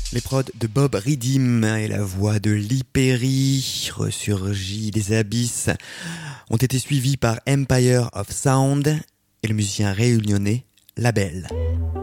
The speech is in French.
Les prods de Bob Redim et la voix de Lee Perry, ressurgie des abysses, ont été suivis par Empire of Sound et le musicien réunionnais Label.